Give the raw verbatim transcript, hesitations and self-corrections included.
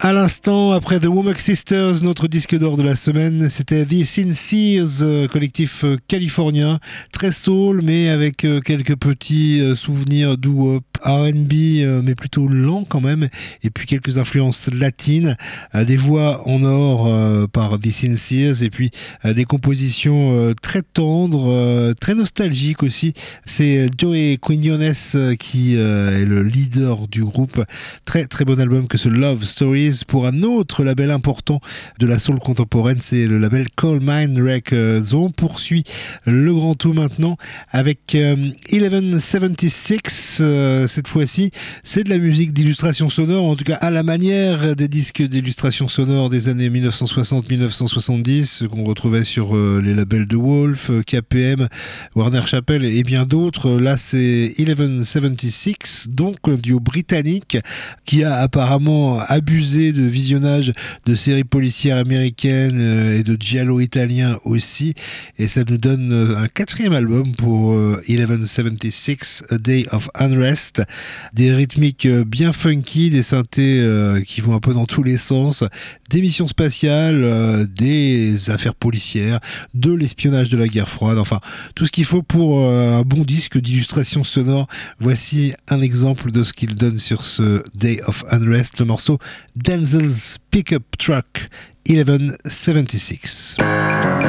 À l'instant, après The Womack Sisters, notre disque d'or de la semaine, c'était The Sincers, collectif californien, très soul, mais avec quelques petits souvenirs doo-wop, R and B, mais plutôt lent quand même, et puis quelques influences latines, des voix en or par The Sincers, et puis des compositions très tendres, très nostalgiques aussi. C'est Joey Quiñones qui est le leader du groupe. Très très bon album que ce Love Stories. Pour un autre label important de la soul contemporaine, c'est le label Coal Mine Records. On poursuit le grand tout maintenant avec euh, mille soixante-seize. Euh, cette fois-ci, c'est de la musique d'illustration sonore, en tout cas à la manière des disques d'illustration sonore des années dix-neuf cent soixante dix-neuf cent soixante-dix qu'on retrouvait sur euh, les labels de Wolf, K P M, Warner Chappell et bien d'autres. Là, c'est mille soixante-seize, donc un duo britannique qui a apparemment abusé de visionnage de séries policières américaines et de giallo italiens aussi, et ça nous donne un quatrième album pour mille soixante-seize, A Day of Unrest, des rythmiques bien funky, des synthés qui vont un peu dans tous les sens, des missions spatiales, des affaires policières, de l'espionnage de la guerre froide, enfin tout ce qu'il faut pour un bon disque d'illustration sonore. Voici un exemple de ce qu'il donne sur ce Day of Unrest, le morceau Denzel's Pickup Truck, mille soixante-seize.